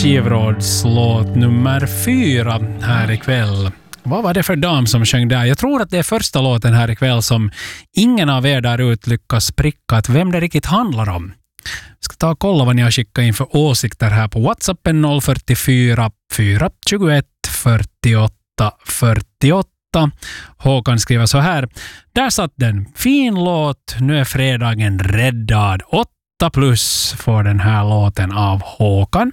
skivrådslåt nummer 4 här ikväll. Vad var det för dam som sjöng där? Jag tror att det är första låten här ikväll som ingen av er där ut lyckas pricka att vem det riktigt handlar om. Jag ska ta och kolla vad ni har skickat in för åsikter här på WhatsAppen 044 421 48 48. Håkan skriver så här. Där satt den. Fin låt. Nu är fredagen räddad. 8+ får den här låten av Håkan.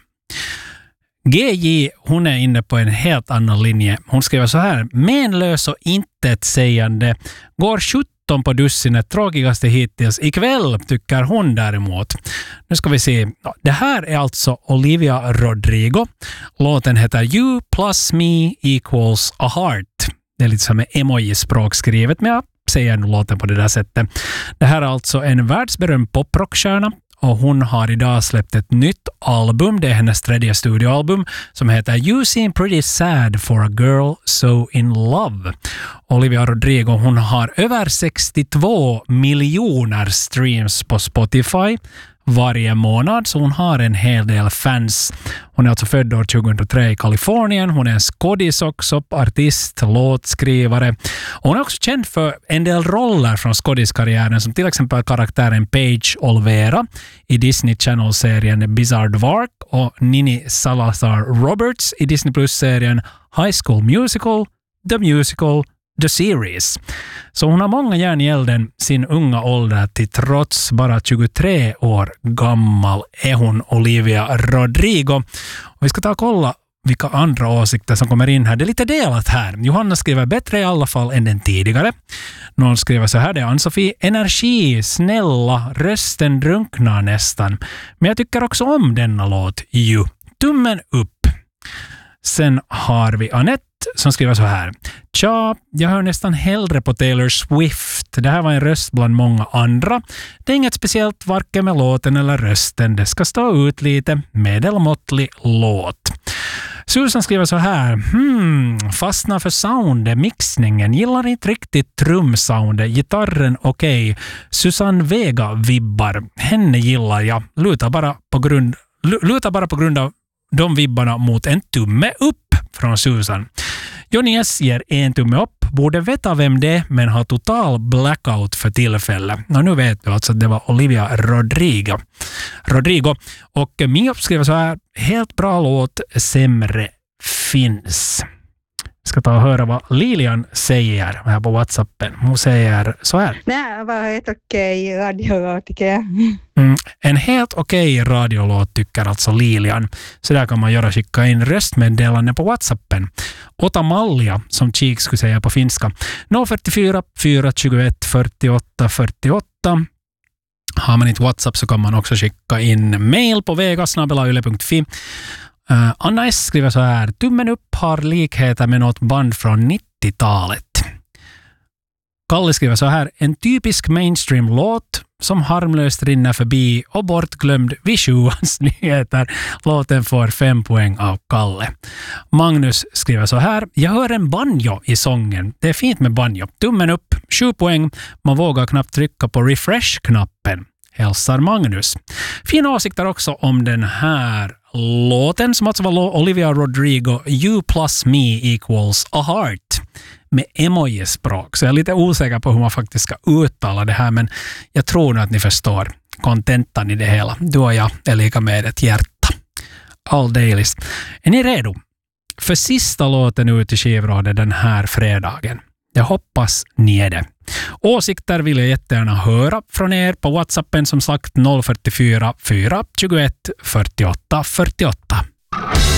GJ, hon är inne på en helt annan linje. Hon skriver så här. Menlös och intetsägande. Går 17 på dussinet, tråkigaste hittills. Ikväll tycker hon däremot. Nu ska vi se. Det här är alltså Olivia Rodrigo. Låten heter You plus me equals a heart. Det är lite som en emoji-språk skrivet, men jag säger nu låten på det där sättet. Det här är alltså en världsberömd poprockstjärna. Och hon har idag släppt ett nytt album. Det är hennes 3:e studioalbum som heter You Seem Pretty Sad for a Girl So In Love. Olivia Rodrigo, hon har över 62 miljoner streams på Spotify varje månad, så hon har en hel del fans. Hon är alltså född år 2003 i Kalifornien. Hon är en skådis också, artist, låtskrivare. Och hon är också känd för en del roller från skådiskarriären, som till exempel karaktären Paige Olvera i Disney Channel-serien Bizarre Dvark och Nini Salazar Roberts i Disney Plus-serien High School Musical, The Musical, The Series. Så hon har många järn i elden sin unga ålder till trots. Bara 23 år gammal är hon, Olivia Rodrigo. Och vi ska ta och kolla vilka andra åsikter som kommer in här. Det är lite delat här. Johanna skriver bättre i alla fall än den tidigare. Någon skriver så här, det är Ann-Sofie. Energi, snälla, rösten drunknar nästan. Men jag tycker också om denna låt. You. Tummen upp. Sen har vi Annette som skriver så här. Tja, jag hör nästan hellre på Taylor Swift. Det här var en röst bland många andra. Det är inget speciellt varken med låten eller rösten. Det ska stå ut lite. Medelmåttlig låt. Susan skriver så här. Fastnar för soundet, mixningen. Gillar inte riktigt trumsoundet. Gitarren okej. Susanne Vega-vibbar. Henne gillar jag. Lutar bara på grund av de vibbarna mot en tumme upp från Susan. Johnny S ger en tumme upp. Borde veta vem det är, men har total blackout för tillfället. Och nu vet du alltså att det var Olivia Rodrigo. Och Mio skriver så här. Helt bra låt, sämre finns. Jag ska ta och höra vad Lilian säger här på WhatsAppen. Hon säger så här. Det var helt okej radiolåt tycker jag. En helt okej radiolåt tycker alltså Lilian. Så där kan man göra, skicka in röstmeddelande på WhatsAppen. Ota malja, som Cheek skulle säga på finska. 044 421 48 48. Har man inte WhatsApp så kan man också skicka in mail på vega@yle.fi. Anna S skriver så här. Tummen upp har likheter med något band från 90-talet. Kalle skriver så här. En typisk mainstream-låt som harmlöst rinner förbi och bortglömd vid 7:ans nyheter. Låten får 5 poäng av Kalle. Magnus skriver så här. Jag hör en banjo i sången. Det är fint med banjo. Tummen upp, 7 poäng. Man vågar knappt trycka på refresh-knappen. Hälsar Magnus. Fina åsikter också om den här låten som alltså var Olivia Rodrigo. You plus me equals a heart. Med emoji-språk. Så jag är lite osäker på hur man faktiskt ska uttala det här, men jag tror nog att ni förstår kontentan i det hela. Du och jag är lika med ett hjärta. Alldeles. Är ni redo för sista låten ut i skivrådet den här fredagen? Jag hoppas ni är det. Åsikter vill jag jättegärna höra från er på WhatsAppen, som sagt 044 421 48 48.